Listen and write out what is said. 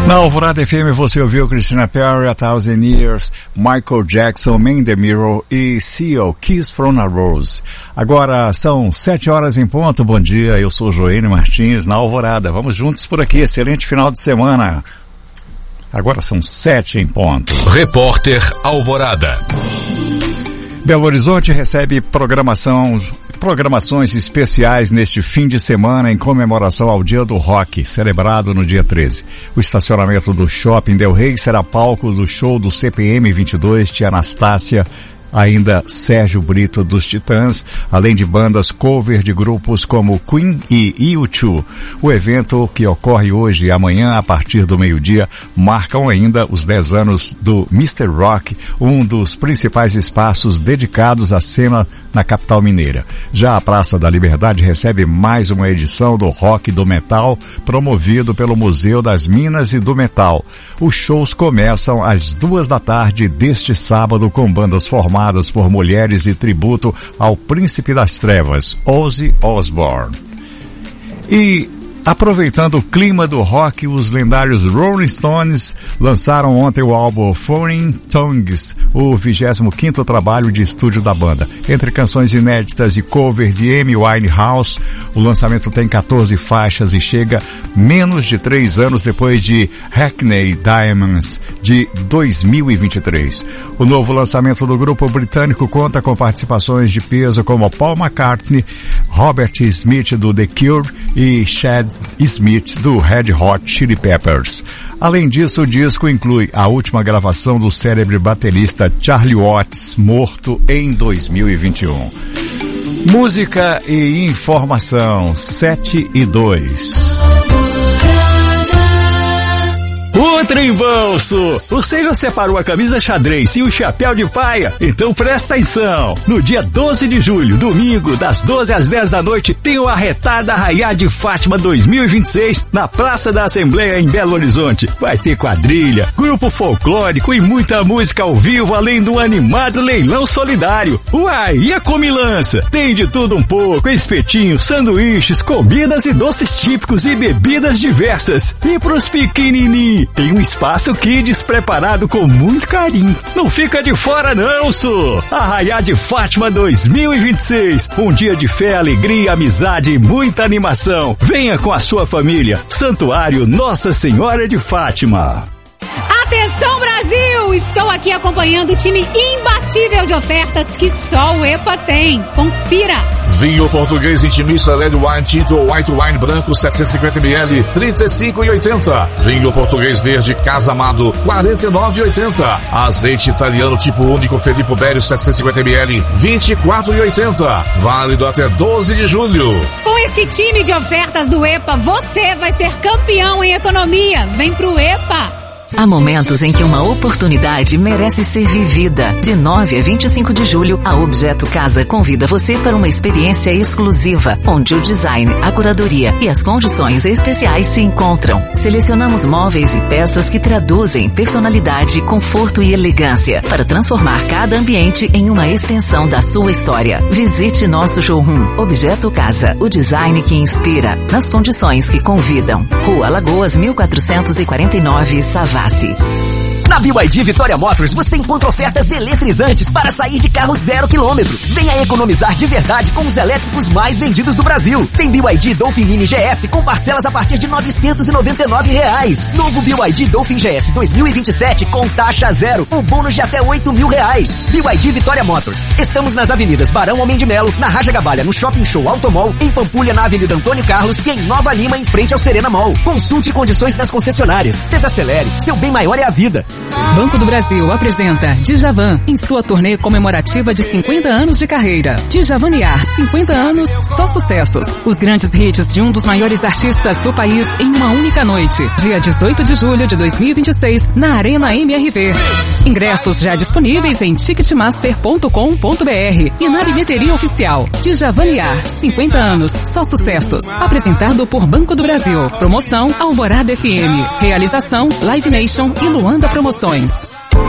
Na Alvorada FM você ouviu Christina Perri, A Thousand Years, Michael Jackson, Man in the Mirror e Seal, Kiss from a Rose. Agora são 7 horas em ponto, bom dia, eu sou Joênio Martins na Alvorada. Vamos juntos por aqui, excelente final de semana. Agora são 7 em ponto. Repórter Alvorada. Belo Horizonte recebe programações especiais neste fim de semana em comemoração ao Dia do Rock, celebrado no dia 13. O estacionamento do Shopping Del Rey será palco do show do CPM 22, Tia Anastácia, ainda Sérgio Brito dos Titãs, além de bandas cover de grupos como Queen e U2. O evento, que ocorre hoje e amanhã a partir do meio-dia, marcam ainda os 10 anos do Mr. Rock, um dos principais espaços dedicados à cena na capital mineira. Já a Praça da Liberdade recebe mais uma edição do Rock do Metal, promovido pelo Museu das Minas e do Metal. Os shows começam às 2 da tarde deste sábado com bandas formadas por mulheres e tributo ao Príncipe das Trevas, Ozzy Osbourne. E, aproveitando o clima do rock, os lendários Rolling Stones lançaram ontem o álbum Foreign Tongues, o 25º trabalho de estúdio da banda. Entre canções inéditas e cover de Amy Winehouse, o lançamento tem 14 faixas e chega menos de 3 anos depois de Hackney Diamonds, de 2023. O novo lançamento do grupo britânico conta com participações de peso como Paul McCartney, Robert Smith do The Cure e Chad Smith do Red Hot Chili Peppers. Além disso, o disco inclui a última gravação do célebre baterista Charlie Watts, morto em 2021. Música e informação, 7:02. O trem bolso! Você já separou a camisa xadrez e o chapéu de paia? Então presta atenção! No dia 12 de julho, domingo, das 12 às 10 da noite, tem o Arretada Arraiá de Fátima 2026 na Praça da Assembleia em Belo Horizonte. Vai ter quadrilha, grupo folclórico e muita música ao vivo, além do animado leilão solidário. Uai, e a comilança? Tem de tudo um pouco, espetinhos, sanduíches, comidas e doces típicos e bebidas diversas. E pros pequenininhos, tem um espaço kids preparado com muito carinho. Não fica de fora não, sô! Arraiá de Fátima 2026. Um dia de fé, alegria, amizade e muita animação. Venha com a sua família. Santuário Nossa Senhora de Fátima. Atenção, Brasil! Estou aqui acompanhando o time imbatível de ofertas que só o EPA tem. Confira! Vinho português intimista Red Wine Tinto ou White Wine branco 750ml, 35,80. Vinho português verde Casa Amado, 49,80. Azeite italiano tipo único Felipe Bério 750ml, 24,80. Válido até 12 de julho. Com esse time de ofertas do EPA, você vai ser campeão em economia. Vem pro EPA! Há momentos em que uma oportunidade merece ser vivida. De 9 a 25 de julho, a Objeto Casa convida você para uma experiência exclusiva, onde o design, a curadoria e as condições especiais se encontram. Selecionamos móveis e peças que traduzem personalidade, conforto e elegância, para transformar cada ambiente em uma extensão da sua história. Visite nosso showroom Objeto Casa, o design que inspira, nas condições que convidam. Rua Alagoas 1449, Savassi. Na BYD Vitória Motors você encontra ofertas eletrizantes para sair de carro 0 km. Venha economizar de verdade com os elétricos mais vendidos do Brasil. Tem BYD Dolphin Mini GS com parcelas a partir de R$ 999. Novo BYD Dolphin GS 2027 com taxa zero, ou bônus de até R$ 8.000. BYD Vitória Motors. Estamos nas avenidas Barão Homem de Melo, na Raja Gabalha, no Shopping Show Automall, em Pampulha, na Avenida Antônio Carlos e em Nova Lima, em frente ao Serena Mall. Consulte condições nas concessionárias. Desacelere. Seu bem maior é a vida. Banco do Brasil apresenta Djavan em sua turnê comemorativa de 50 anos de carreira. Djavaniar, 50 anos, só sucessos. Os grandes hits de um dos maiores artistas do país em uma única noite. Dia 18 de julho de 2026, na Arena MRV. Ingressos já disponíveis em ticketmaster.com.br e na bilheteria oficial. Djavaniar, 50 anos, só sucessos. Apresentado por Banco do Brasil. Promoção Alvorada FM. Realização Live Nation e Luanda Promoções.